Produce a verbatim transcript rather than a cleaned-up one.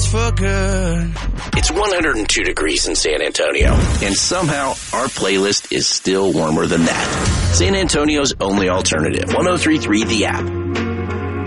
for good. It's one hundred two degrees in San Antonio, and somehow our playlist is still warmer than that. San Antonio's only alternative, one oh three point three The App.